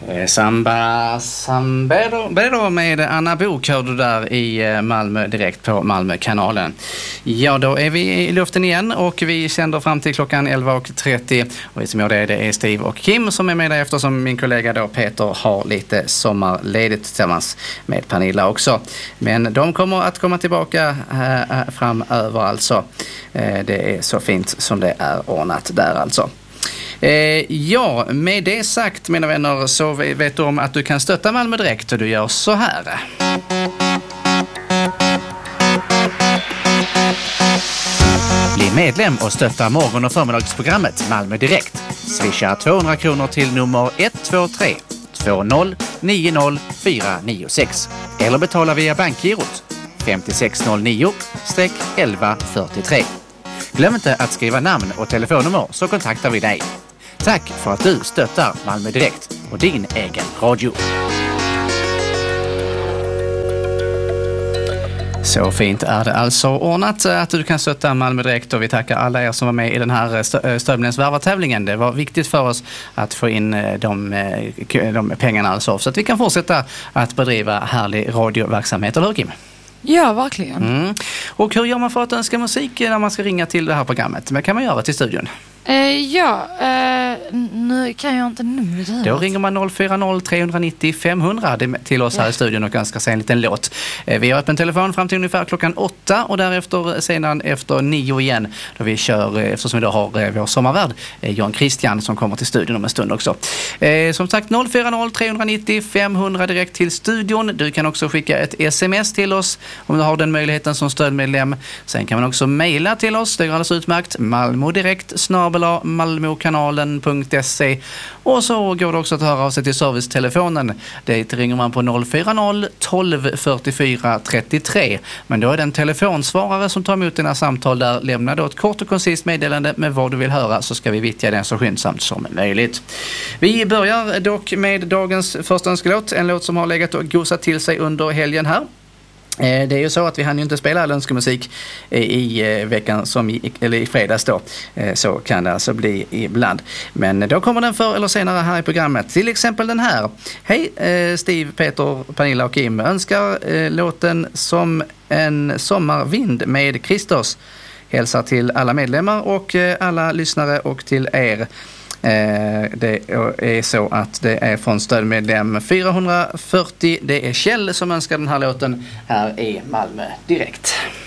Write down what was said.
Samba Sambero med Anna Bok hör du där i Malmö direkt på Malmökanalen. Ja, då är vi i luften igen och vi sänder fram till klockan 11.30 och vi som gör det är Steve och Kim som är med där eftersom min kollega då Peter har lite sommarledigt tillsammans med Pernilla också. Men de kommer att komma tillbaka framöver alltså. Det är så fint som det är ordnat där alltså. Ja, med det sagt mina vänner så vet du om att du kan stötta Malmö direkt och du gör så här. Bli medlem och stötta morgon- och förmiddagsprogrammet Malmö direkt. Swisha 200 kronor till nummer 123 20 90 496 eller betala via bankgirot 5609-1143. Glöm inte att skriva namn och telefonnummer så kontaktar vi dig. Tack för att du stöttar Malmö direkt och din egen radio. Så fint är det alltså ordnat att du kan stötta Malmö direkt och vi tackar alla er som var med i den här Stödmedlens värvartävlingen. Det var viktigt för oss att få in de pengarna alltså så att vi kan fortsätta att bedriva härlig radioverksamhet, eller hur Kim? Ja, verkligen. Och hur gör man för att önska musik när man ska ringa till det här programmet? Men kan man göra till studion? Nu kan jag inte numret ut. Då ringer man 040-390-500 till oss här i studion och önskar sig en liten låt. Vi har öppen telefon fram till ungefär klockan 8 och därefter sedan efter 9 igen då vi kör, eftersom vi då har vår sommarvärd Jan Christian som kommer till studion om en stund också. Som sagt 040-390-500 direkt till studion. Du kan också skicka ett sms till oss om du har den möjligheten som stödmedlem. Sen kan man också mejla till oss, det är alldeles utmärkt. malmodirekt@malmokanalen.se och så går det också att höra av sig till servicetelefonen. Det ringer man på 040 12 44 33. Men då är det en telefonsvarare som tar emot dina samtal där. Lämna då ett kort och koncist meddelande med vad du vill höra så ska vi vittja den så skyndsamt som möjligt. Vi börjar dock med dagens första önskelåt. En låt som har legat och gosat till sig under helgen här. Det är ju så att vi hann ju inte spela all önskemusik i veckan eller i fredags då. Så kan det alltså bli ibland. Men då kommer den förr eller senare här i programmet. Till exempel den här. Hej Steve, Peter, Pernilla och Kim. Önskar låten Som en sommarvind med Christos. Hälsar till alla medlemmar och alla lyssnare och till er. Det är så att det är från stödmedlem 440. Det är Kjell som önskar den här låten här i Malmö direkt.